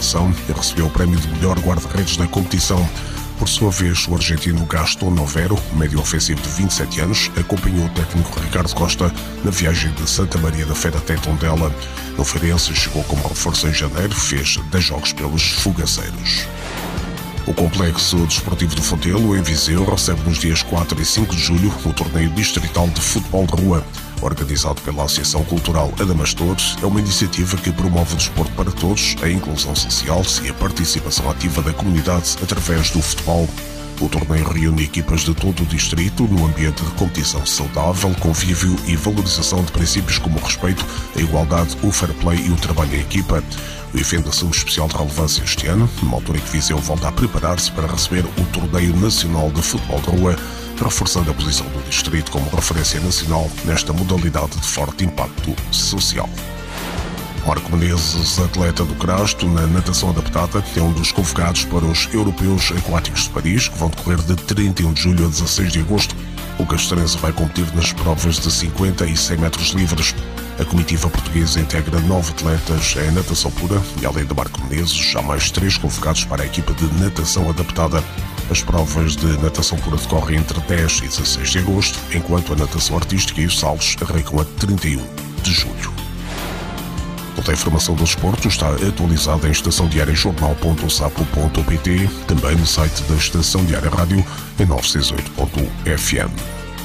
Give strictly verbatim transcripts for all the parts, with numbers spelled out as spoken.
revelação e recebeu o prémio de melhor guarda-redes da competição. Por sua vez, o argentino Gastón Novero, médio ofensivo de vinte e sete anos, acompanhou o técnico Ricardo Costa na viagem de Santa Maria da Feira até Tondela. No Feirense chegou como reforço em janeiro, fez dez jogos pelos Fogaceiros. O Complexo Desportivo do Fontelo, em Viseu, recebe nos dias quatro e cinco de julho o torneio distrital de futebol de rua. Organizado pela Associação Cultural Adamastor, é uma iniciativa que promove o desporto para todos, a inclusão social e a participação ativa da comunidade através do futebol. O torneio reúne equipas de todo o distrito no ambiente de competição saudável, convívio e valorização de princípios como o respeito, a igualdade, o fair play e o trabalho em equipa. O evento assume especial relevância este ano, numa altura em que Viseu volta a preparar-se para receber o Torneio Nacional de Futebol de Rua, reforçando a posição do distrito como referência nacional nesta modalidade de forte impacto social. Marco Menezes, atleta do Crasto na natação adaptada, é um dos convocados para os Europeus Aquáticos de Paris, que vão decorrer de trinta e um de julho a dezasseis de agosto. O castrense vai competir nas provas de cinquenta e cem metros livres. A comitiva portuguesa integra nove atletas em natação pura e, além de Marco Menezes, há mais três convocados para a equipa de natação adaptada. As provas de natação pura decorrem entre dez e dezasseis de agosto, enquanto a natação artística e os saltos arrancam a trinta e um de julho. Toda a informação do desporto está atualizada em estação diária jornal ponto sapo ponto pt, também no site da Estação Diária Rádio em novecentos e seis oito ponto f m.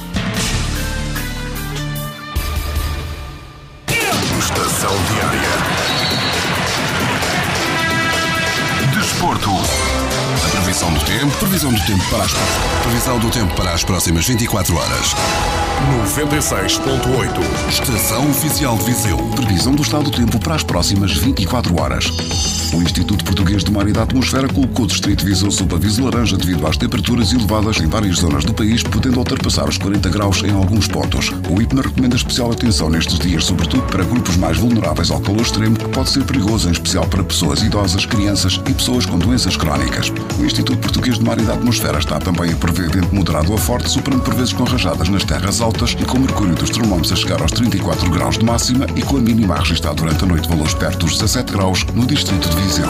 Estação Diária. Desporto. A previsão do tempo. Previsão do tempo para as Previsão do tempo para as próximas vinte e quatro horas. noventa e seis ponto oito. Estação Oficial de Viseu. Previsão do estado do tempo para as próximas vinte e quatro horas. O Instituto Português do Mar e da Atmosfera colocou o Distrito de Viseu sob aviso laranja devido às temperaturas elevadas em várias zonas do país, podendo ultrapassar os quarenta graus em alguns pontos. O I P M A recomenda especial atenção nestes dias, sobretudo para grupos mais vulneráveis ao calor extremo, que pode ser perigoso, em especial para pessoas idosas, crianças e pessoas com doenças crónicas. O Instituto Português do Mar e da Atmosfera está também a prever vento moderado a forte, superando por vezes com rajadas nas terras altas e com o mercúrio dos termómetros a chegar aos trinta e quatro graus de máxima e com a mínima a registrar durante a noite valores perto dos dezassete graus no distrito de Viseu.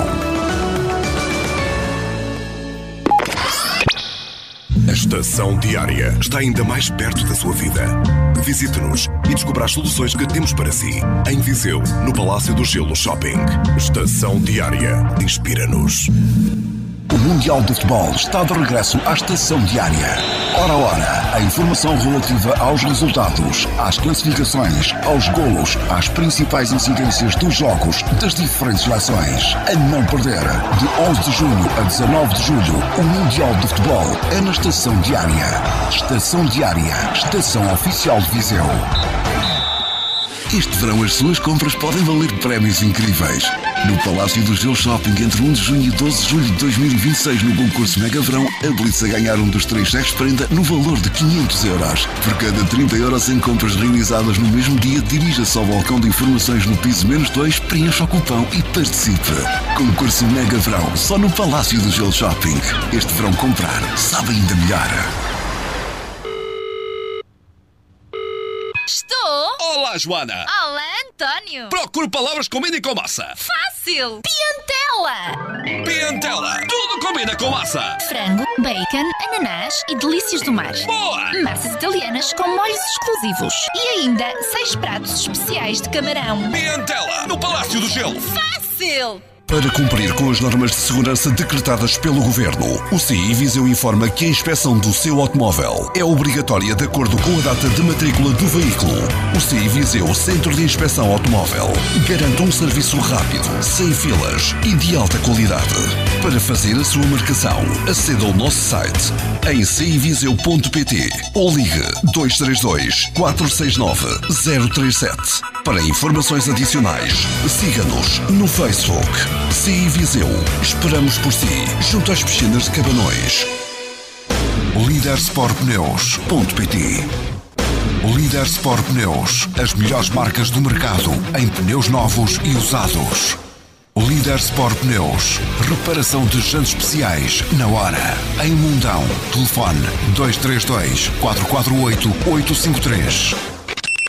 A Estação Diária está ainda mais perto da sua vida. Visite-nos e descubra as soluções que temos para si. Em Viseu, no Palácio do Gelo Shopping. Estação Diária. Inspira-nos. O Mundial de Futebol está de regresso à Estação Diária. Hora a hora, a informação relativa aos resultados, às classificações, aos golos, às principais incidências dos jogos das diferentes seleções. A não perder, de onze de junho a dezanove de julho, o Mundial de Futebol é na Estação Diária. Estação Diária, Estação Oficial de Viseu. Este verão as suas compras podem valer prémios incríveis. No Palácio do Gelo Shopping, entre um de junho e doze de julho de dois mil e vinte e seis, no concurso Mega Verão, habilite-se a ganhar um dos três cheques de prenda no valor de quinhentos euros. Por cada trinta euros em compras realizadas no mesmo dia, dirija-se ao balcão de informações no piso menos dois, preencha o cupão e participe. Concurso Mega Verão, só no Palácio do Gelo Shopping. Este verão comprar sabe ainda melhor. Estou? Olá, Joana! Olá, António! Procuro palavras que combinem com massa! Fácil! Piantela! Piantela! Tudo combina com massa! Frango, bacon, ananás e delícias do mar. Boa! Massas italianas com molhos exclusivos. E ainda seis pratos especiais de camarão. Piantela! No Palácio do Gelo! Fácil! Para cumprir com as normas de segurança decretadas pelo Governo, o C I Viseu informa que a inspeção do seu automóvel é obrigatória de acordo com a data de matrícula do veículo. O C I Viseu Centro de Inspeção Automóvel garante um serviço rápido, sem filas e de alta qualidade. Para fazer a sua marcação, aceda ao nosso site em c i viseu ponto p t ou ligue dois três dois, quatro seis nove, zero três sete. Para informações adicionais, siga-nos no Facebook. C I Viseu. Esperamos por si, junto às piscinas de Cabanões. Líder Sport Pneus ponto p t. Líder Sport Pneus. As melhores marcas do mercado em pneus novos e usados. Líder Sport Pneus. Reparação de jantes especiais na hora. Em Mundão. Telefone dois três dois, quatro quatro oito, oito cinco três.